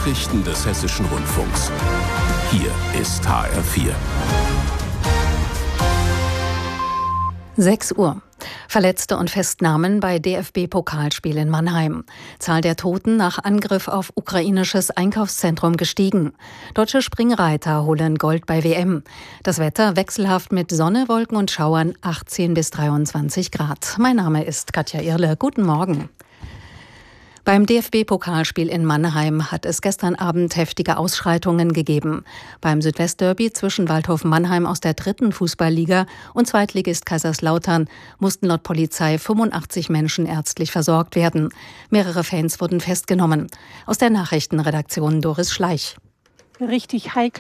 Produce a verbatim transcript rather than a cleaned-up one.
Nachrichten des Hessischen Rundfunks. Hier ist H R vier. sechs Uhr. Verletzte und Festnahmen bei D F B-Pokalspiel in Mannheim. Zahl der Toten nach Angriff auf ukrainisches Einkaufszentrum gestiegen. Deutsche Springreiter holen Gold bei W M. Das Wetter wechselhaft mit Sonne, Wolken und Schauern, achtzehn bis dreiundzwanzig Grad. Mein Name ist Katja Irle. Guten Morgen. Beim D F B-Pokalspiel in Mannheim hat es gestern Abend heftige Ausschreitungen gegeben. Beim Südwestderby zwischen Waldhof Mannheim aus der dritten Fußballliga und Zweitligist Kaiserslautern mussten laut Polizei fünfundachtzig Menschen ärztlich versorgt werden. Mehrere Fans wurden festgenommen. Aus der Nachrichtenredaktion Doris Schleich. Richtig heikel